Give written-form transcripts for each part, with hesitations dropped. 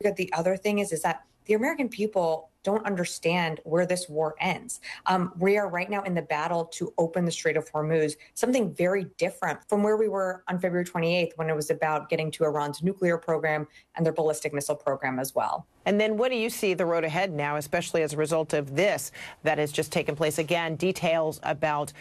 The other thing is that the American people don't understand where this war ends. We are right now in the battle to open the Strait of Hormuz, something very different from where we were on February 28th when it was about getting to Iran's nuclear program and their ballistic missile program as well. And then what do you see the road ahead now, especially as a result of this that has just taken place? Again, details about,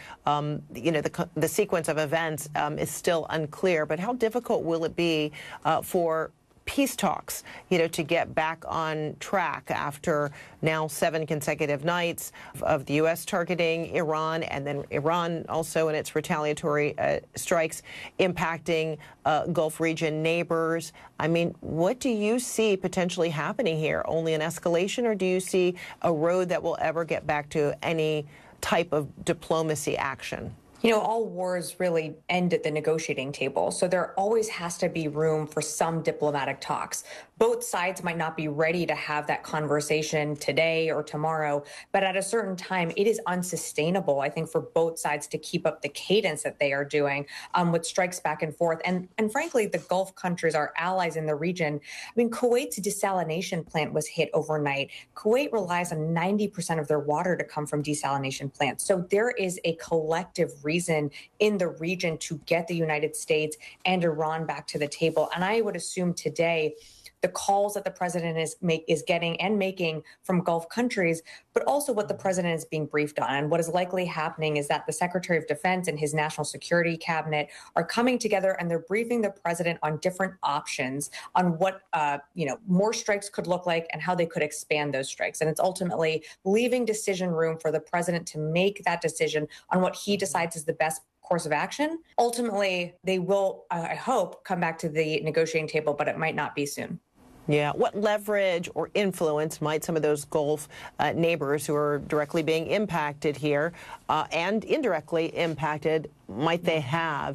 the sequence of events is still unclear. But how difficult will it be for peace talks, to get back on track after now 7 consecutive nights of the U.S. targeting Iran, and then Iran also in its retaliatory strikes impacting Gulf region neighbors? I mean, what do you see potentially happening here? Only an escalation, or do you see a road that will ever get back to any type of diplomacy action? All wars really end at the negotiating table. So there always has to be room for some diplomatic talks. Both sides might not be ready to have that conversation today or tomorrow, but at a certain time, it is unsustainable, I think, for both sides to keep up the cadence that they are doing with strikes back and forth. And frankly, the Gulf countries, our allies in the region, Kuwait's desalination plant was hit overnight. Kuwait relies on 90% of their water to come from desalination plants. So there is a collective reason in the region to get the United States and Iran back to the table. And I would assume today the calls that the president is getting and making from Gulf countries, but also what the president is being briefed on. And what is likely happening is that the Secretary of Defense and his national security cabinet are coming together and they're briefing the president on different options on what more strikes could look like and how they could expand those strikes. And it's ultimately leaving decision room for the president to make that decision on what he decides is the best course of action. Ultimately, they will, I hope, come back to the negotiating table, but it might not be soon. Yeah. What leverage or influence might some of those Gulf neighbors who are directly being impacted here and indirectly impacted might they have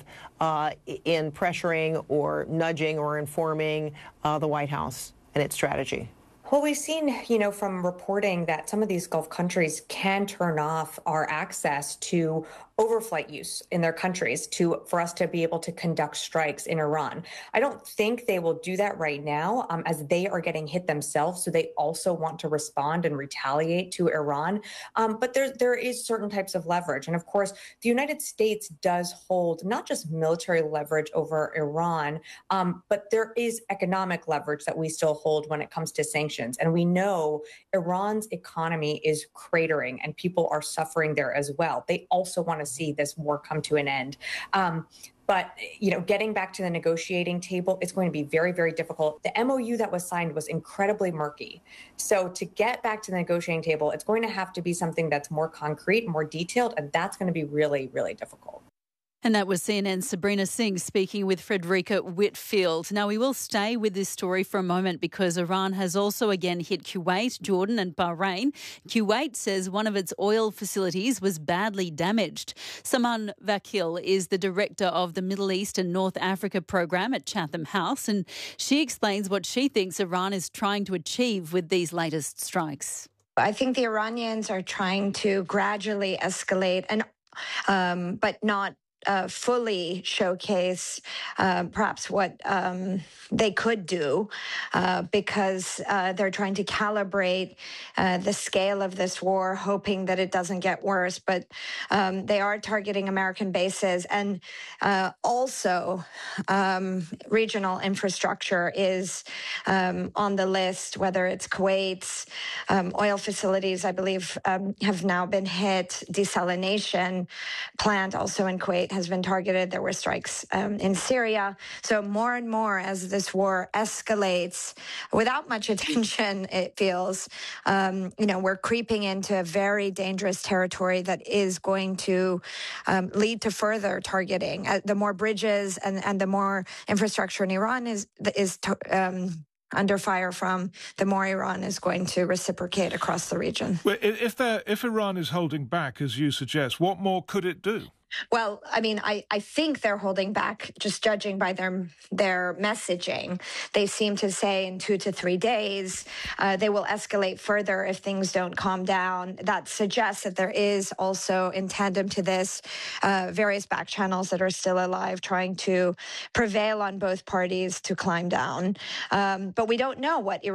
in pressuring or nudging or informing the White House and its strategy? Well, we've seen, from reporting that some of these Gulf countries can turn off our access to overflight use in their countries for us to be able to conduct strikes in Iran. I don't think they will do that right now as they are getting hit themselves. So they also want to respond and retaliate to Iran. But there is certain types of leverage. And of course, the United States does hold not just military leverage over Iran, but there is economic leverage that we still hold when it comes to sanctions. And we know Iran's economy is cratering and people are suffering there as well. They also want to see this war come to an end. But, getting back to the negotiating table, it's going to be very, very difficult. The MOU that was signed was incredibly murky. So to get back to the negotiating table, it's going to have to be something that's more concrete, more detailed, and that's going to be really, really difficult. And that was CNN's Sabrina Singh speaking with Frederica Whitfield. Now, we will stay with this story for a moment because Iran has also again hit Kuwait, Jordan and Bahrain. Kuwait says one of its oil facilities was badly damaged. Saman Vakil is the director of the Middle East and North Africa program at Chatham House, and she explains what she thinks Iran is trying to achieve with these latest strikes. I think the Iranians are trying to gradually escalate, but not fully showcase perhaps what they could do because they're trying to calibrate the scale of this war, hoping that it doesn't get worse. But they are targeting American bases, and also regional infrastructure is on the list, whether it's Kuwait's oil facilities, I believe, have now been hit. Desalination plant also in Kuwait has been targeted. There were strikes in Syria. So more and more as this war escalates, without much attention, it feels, we're creeping into a very dangerous territory that is going to lead to further targeting. The more bridges and the more infrastructure in Iran is under fire from, the more Iran is going to reciprocate across the region. Well, if Iran is holding back, as you suggest, what more could it do? Well, I think they're holding back, just judging by their messaging. They seem to say in 2 to 3 days they will escalate further if things don't calm down. That suggests that there is also, in tandem to this, various back channels that are still alive, trying to prevail on both parties to climb down. But we don't know what Iran